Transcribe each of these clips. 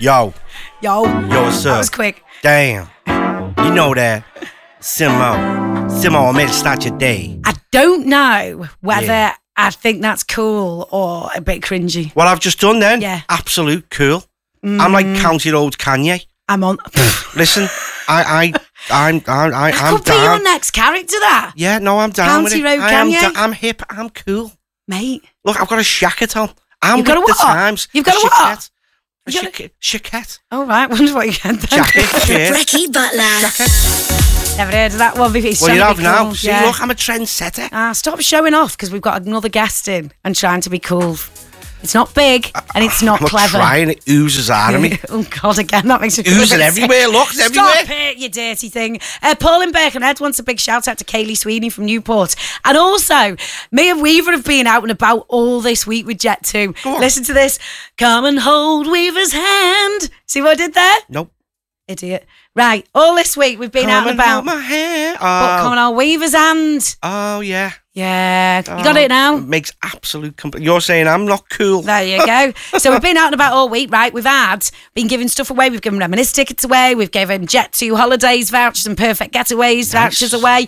Yo, what's up? That was quick. Damn. You know that. Simo, I made it start your day. I don't know whether I think that's cool or a bit cringy. What I've just done then? Yeah. Absolute cool. I'm like County Road Kanye. I'm on. Listen, I'm could be down. your next character, that. Yeah, no, I'm down County with it. Road Kanye? I'm hip, I'm cool. Mate. Look, I've got a shacket on. I'm You've got with a the what? times. You've got a what? A shacket. Oh, right. Wonder what you get then. Jacket, shirt. Ricky Butler. Jacket. Never heard of that one before. Well, you have now. Cool. See, Yeah. look, I'm a trendsetter. Stop showing off because we've got another guest in and trying to be cool. It's not big and it's not I'm clever. trying, it oozes out of me. Oh, God, again, that makes me feel Oozing everywhere, look, it's everywhere. Stop it, you dirty thing. Paul in Birkenhead wants a big shout out to Kaylee Sweeney from Newport. And also, me and Weaver have been out and about all this week with Jet 2. Go on. Listen to this. Come and hold Weaver's hand. See what I did there? Nope. Idiot. Right, all this week we've been out and about. Hold my hand. But come on, Weaver's hand. Oh, yeah. Yeah, you got it now. It makes absolute You're saying I'm not cool. There you go. So we've been out and about all week, right? We've been giving stuff away. We've given Reminisce tickets away. We've given Jet 2 holidays vouchers and Perfect Getaways vouchers away.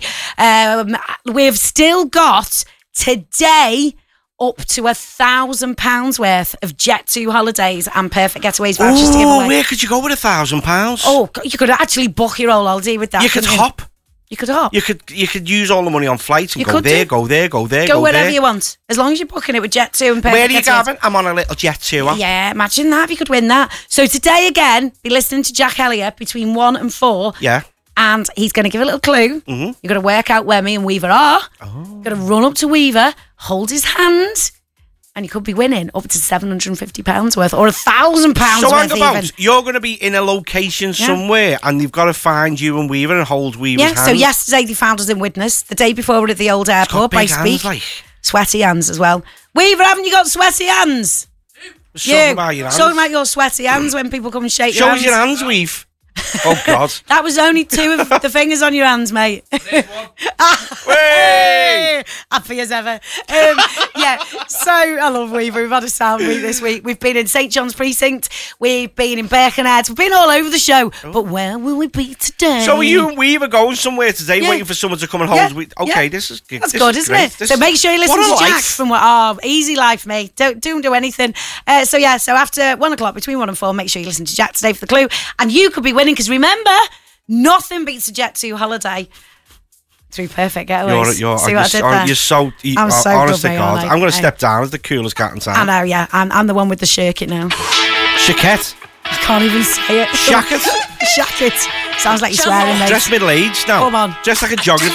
We've still got today up to £1,000 worth of Jet 2 holidays and Perfect Getaways vouchers to give away. Where could you go with £1,000? Oh, you could actually book your whole holiday with that. You could hop. You could hop. You could use all the money on flights and You go could there, do. go there, go there, Go wherever there. you want, as long as you're booking it with Jet 2 and Perfect Where are you, Getaways. Gavin? I'm on a little Jet 2. Yeah, imagine that if you could win that. So today again, be listening to Jack Elliott between 1 and 4. Yeah. And he's going to give a little clue. Mm-hmm. You've got to work out where me and Weaver are. You've got to run up to Weaver, hold his hand, and you could be winning up to £750 worth or £1,000 So worth hang about. even. You're going to be in a location somewhere and you've got to find you and Weaver and hold Weaver's Yeah, hand. so yesterday they found us in Widnes. The day before we were at the old airport by big hands, Speak. like. Sweaty hands as well. Weaver, haven't you got sweaty hands? Talking about your hands. Talking about your sweaty hands when people come and shake Show your us hands. your hands, Weave. Oh, God. That was only 2 of the fingers on your hands, mate. Hey! Happy as ever. Yeah, so I love Weaver. We've had a sound week this week. We've been in St John's Precinct. We've been in Birkenhead. We've been all over the show. But where will we be today? So are you and Weaver going somewhere today, Yeah. waiting for someone to come and hold Yeah. us? Okay, Yeah. this is good. That's This good, is isn't great. it? This So is- make sure you listen what to a Jack life. from easy life, mate. Don't do anything. So after 1 o'clock, between 1 and 4, make sure you listen to Jack today for the clue. And you could be winning, because remember, nothing beats a Jet 2 holiday through Perfect Getaways. See what I did there? You're so, I'm so honest good, to mate, God. aren't I? I'm going to Hey. step down as the coolest cat in I town. know, yeah. I'm the one with the shirket now. Shaquette. I can't even say it. Shacket. Shacket. Sounds like you're swearing, mate. Dress middle-aged now. Come on. Dress like a jogger.